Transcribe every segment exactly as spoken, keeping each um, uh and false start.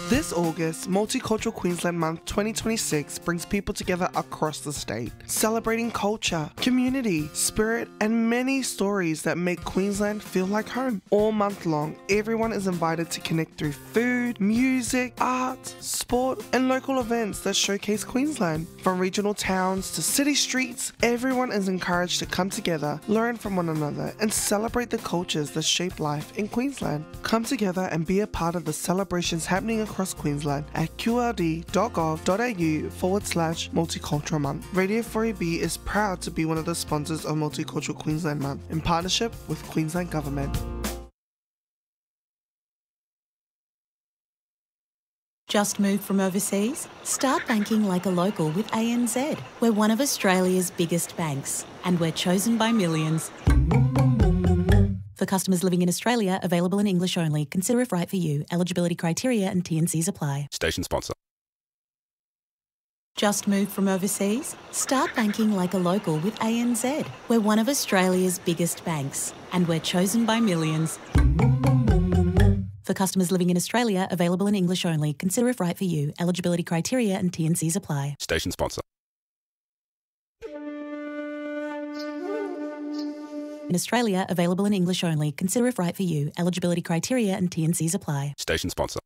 This August, Multicultural Queensland Month twenty twenty-six brings people together across the state, celebrating culture, community, spirit, and many stories that make Queensland feel like home. All month long, everyone is invited to connect through food, music, art, sport, and local events that showcase Queensland. From regional towns to city streets, everyone is encouraged to come together, learn from one another, and celebrate the cultures that shape life in Queensland. Come together and be a part of the celebrations happening across Queensland at qld.gov.au forward slash multicultural month. Radio four A B is proud to be one of the sponsors of Multicultural Queensland Month in partnership with Queensland Government. Just moved from overseas? Start banking like a local with A N Z. We're one of Australia's biggest banks, and we're chosen by millions. For customers living in Australia, available in English only. Consider if right for you. Eligibility criteria and T and Cs apply. Station sponsor. Just moved from overseas? Start banking like a local with A N Z. We're one of Australia's biggest banks, and we're chosen by millions. For customers living in Australia, available in English only. Consider if right for you. Eligibility criteria and T and Cs apply. Station sponsor. In Australia, available in English only. Consider if right for you. Eligibility criteria and T and Cs apply. Station sponsor.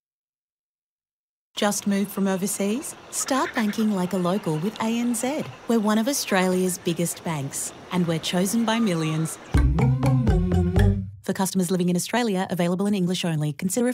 Just moved from overseas? Start banking like a local with A N Z. We're one of Australia's biggest banks, and we're chosen by millions. For customers living in Australia, available in English only. Consider if